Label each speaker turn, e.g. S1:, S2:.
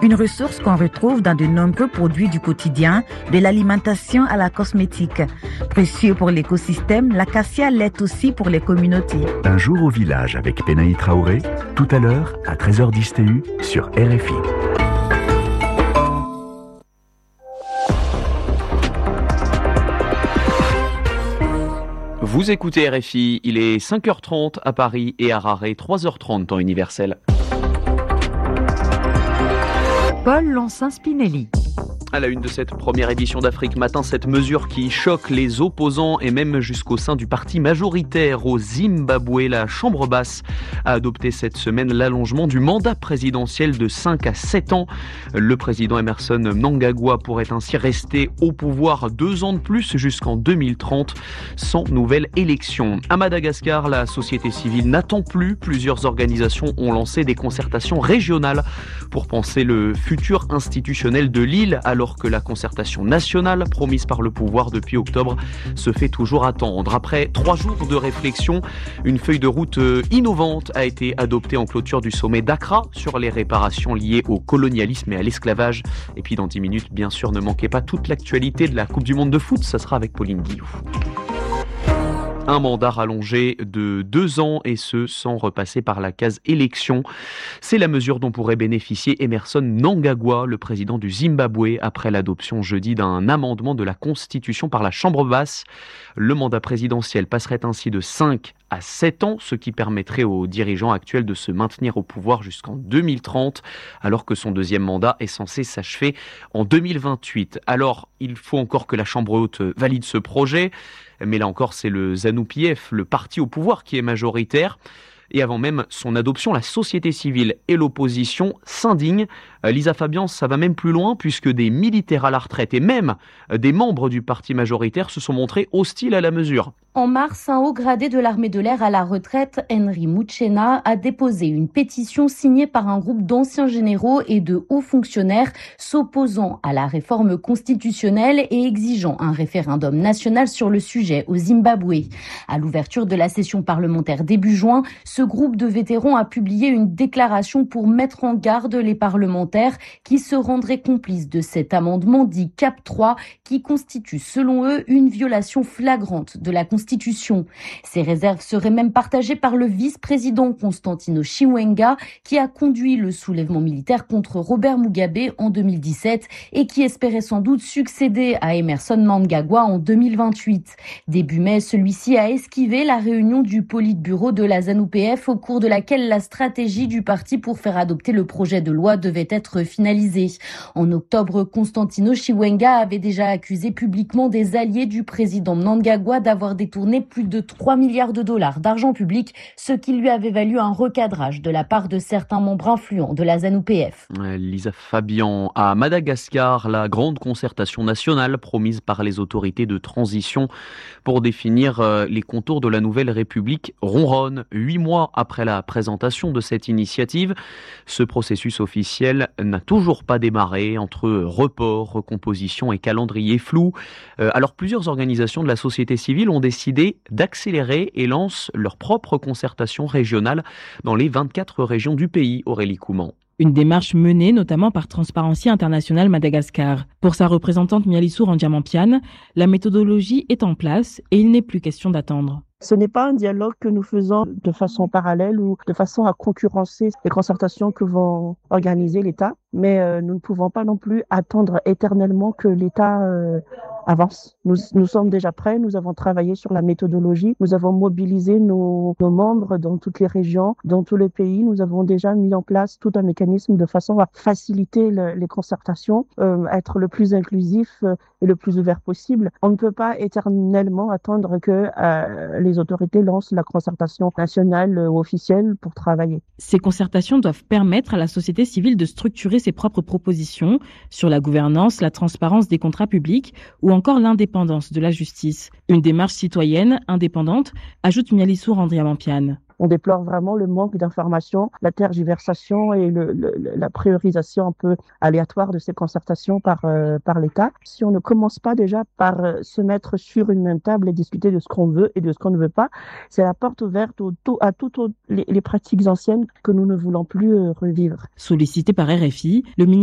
S1: Une ressource qu'on retrouve dans de nombreux produits du quotidien, de l'alimentation à la cosmétique. Précieux pour l'écosystème, l'acacia l'est aussi pour les communautés.
S2: Un jour au village avec Penaï Traoré, tout à l'heure à 13h10 TU sur RFI.
S3: Vous écoutez RFI, il est 5h30 à Paris et à Harare, 3h30 temps universel.
S4: Paul Lancin-Spinelli.
S3: À la une de cette première édition d'Afrique Matin, cette mesure qui choque les opposants et même jusqu'au sein du parti majoritaire au Zimbabwe. La Chambre basse a adopté cette semaine l'allongement du mandat présidentiel de 5 à 7 ans. Le président Emmerson Mnangagwa pourrait ainsi rester au pouvoir 2 ans de plus jusqu'en 2030 sans nouvelle élection. À Madagascar, la société civile n'attend plus. Plusieurs organisations ont lancé des concertations régionales pour penser le futur institutionnel de l'île, alors que la concertation nationale promise par le pouvoir depuis octobre se fait toujours attendre. Après 3 jours de réflexion, une feuille de route innovante a été adoptée en clôture du sommet d'Accra sur les réparations liées au colonialisme et à l'esclavage. Et puis dans 10 minutes, bien sûr, ne manquez pas toute l'actualité de la Coupe du Monde de foot, ça sera avec Pauline Guillou. Un mandat rallongé de 2 ans et ce sans repasser par la case élection. C'est la mesure dont pourrait bénéficier Emmerson Mnangagwa, le président du Zimbabwe, après l'adoption jeudi d'un amendement de la Constitution par la Chambre basse. Le mandat présidentiel passerait ainsi de 5 à 7 ans, ce qui permettrait aux dirigeants actuels de se maintenir au pouvoir jusqu'en 2030, alors que son deuxième mandat est censé s'achever en 2028. Alors, il faut encore que la Chambre haute valide ce projet, mais là encore, c'est le ZANU-PF, le parti au pouvoir, qui est majoritaire. Et avant même son adoption, la société civile et l'opposition s'indignent. Lisa Fabian, ça va même plus loin puisque des militaires à la retraite et même des membres du parti majoritaire se sont montrés hostiles à la mesure.
S5: En mars, un haut gradé de l'armée de l'air à la retraite, Henry Muchena, a déposé une pétition signée par un groupe d'anciens généraux et de hauts fonctionnaires s'opposant à la réforme constitutionnelle et exigeant un référendum national sur le sujet au Zimbabwe. À l'ouverture de la session parlementaire début juin, ce groupe de vétérans a publié une déclaration pour mettre en garde les parlementaires qui se rendraient complices de cet amendement dit CAP 3 qui constitue selon eux une violation flagrante de la Constitution. Ces réserves seraient même partagées par le vice-président Constantino Chiwenga qui a conduit le soulèvement militaire contre Robert Mugabe en 2017 et qui espérait sans doute succéder à Emmerson Mnangagwa en 2028. Début mai, celui-ci a esquivé la réunion du Politburo de la ZANU-PF au cours de laquelle la stratégie du parti pour faire adopter le projet de loi devait être finalisée. En octobre, Constantino Chiwenga avait déjà accusé publiquement des alliés du président Mnangagwa d'avoir détourné plus de 3 milliards de dollars d'argent public, ce qui lui avait valu un recadrage de la part de certains membres influents de la ZANU-PF.
S3: Lisa Fabian, à Madagascar, la grande concertation nationale promise par les autorités de transition pour définir les contours de la nouvelle République ronronne. 8 mois après la présentation de cette initiative, ce processus officiel n'a toujours pas démarré entre report, recomposition et calendrier flou. Alors plusieurs organisations de la société civile ont décidé d'accélérer et lancent leur propre concertation régionale dans les 24 régions du pays, Aurélie Couman.
S6: Une démarche menée notamment par Transparency International Madagascar. Pour sa représentante Mialissour Ndiamampiane, la méthodologie est en place et il n'est plus question d'attendre.
S7: Ce n'est pas un dialogue que nous faisons de façon parallèle ou de façon à concurrencer les concertations que vont organiser l'État, mais nous ne pouvons pas non plus attendre éternellement que l'État avance. Nous sommes déjà prêts, nous avons travaillé sur la méthodologie, nous avons mobilisé nos membres dans toutes les régions, dans tous les pays, nous avons déjà mis en place tout un mécanisme de façon à faciliter les concertations, être le plus inclusif et le plus ouvert possible. On ne peut pas éternellement attendre que les autorités lancent la concertation nationale officielle pour travailler.
S6: Ces concertations doivent permettre à la société civile de structurer ses propres propositions sur la gouvernance, la transparence des contrats publics ou encore l'indépendance de la justice. Une démarche citoyenne, indépendante, ajoute Mialissour Ndiamampiane.
S7: On déplore vraiment le manque d'informations, la tergiversation et la priorisation un peu aléatoire de ces concertations par l'État. Si on ne commence pas déjà par se mettre sur une même table et discuter de ce qu'on veut et de ce qu'on ne veut pas, c'est la porte ouverte à toutes les pratiques anciennes que nous ne voulons plus revivre.
S6: Sollicité par RFI, le